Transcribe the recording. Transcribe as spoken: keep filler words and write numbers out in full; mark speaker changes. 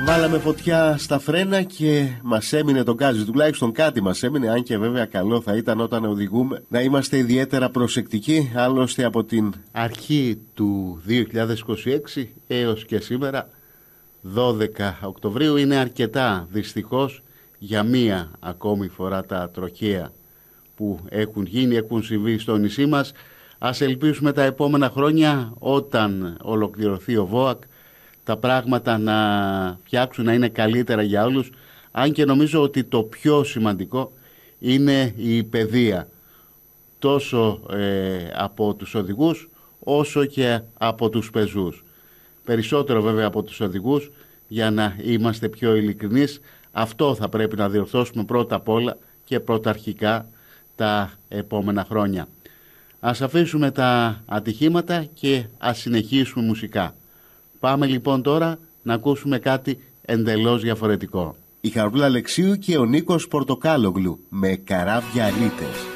Speaker 1: Βάλαμε φωτιά στα φρένα και μας έμεινε το γκάζι. Τουλάχιστον κάτι μας έμεινε, αν και βέβαια καλό θα ήταν όταν οδηγούμε να είμαστε ιδιαίτερα προσεκτικοί. Άλλωστε από την αρχή του δύο χιλιάδες είκοσι έξι έως και σήμερα δώδεκα Οκτωβρίου είναι αρκετά δυστυχώς για μία ακόμη φορά τα τροχαία που έχουν γίνει, έχουν συμβεί στο νησί μας. Ας ελπίσουμε τα επόμενα χρόνια, όταν ολοκληρωθεί ο ΒΟΑΚ, τα πράγματα να φτιάξουν, να είναι καλύτερα για όλους, αν και νομίζω ότι το πιο σημαντικό είναι η παιδεία, τόσο ε, από τους οδηγούς όσο και από τους πεζούς. Περισσότερο βέβαια από τους οδηγούς, για να είμαστε πιο ειλικρινείς. Αυτό θα πρέπει να διορθώσουμε πρώτα απ' όλα και πρωταρχικά τα επόμενα χρόνια. Ας αφήσουμε τα ατυχήματα και ας συνεχίσουμε μουσικά. Πάμε λοιπόν τώρα να ακούσουμε κάτι εντελώς διαφορετικό.
Speaker 2: Η Χαρούλα Αλεξίου και ο Νίκος Πορτοκάλογλου με Καράβια Αλίτες.